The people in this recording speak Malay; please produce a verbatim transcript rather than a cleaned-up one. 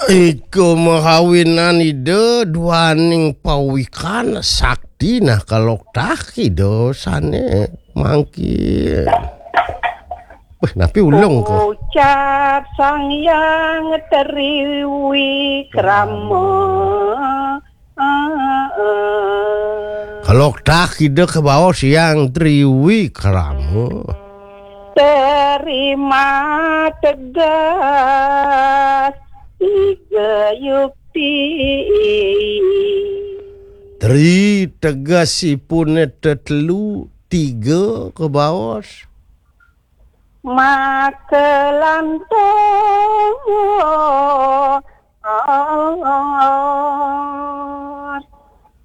Iko mahawinan ide duaning pawikan sakti nah kalau taki dosane mangkin. Wah, napi ulung ko. Ucap sang yang teriwi krama. Kalau taki de ke bawah siang triwi krama. Terima tegas tiga yukti. Tri tegasipun tetelu tiga ke bawah. Maka lantang